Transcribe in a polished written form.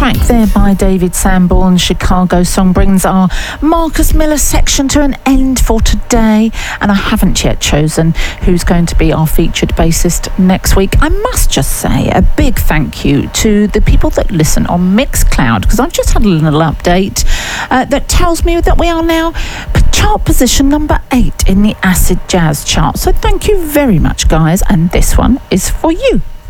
track there by David Sanborn, Chicago song, brings our Marcus Miller section to an end for today, and I haven't yet chosen who's going to be our featured bassist next week. I must just say a big thank you to the people that listen on Mixcloud, because I've just had a little update that tells me that we are now chart position number 8 in the Acid Jazz chart. So thank you very much, guys, and this one is for you.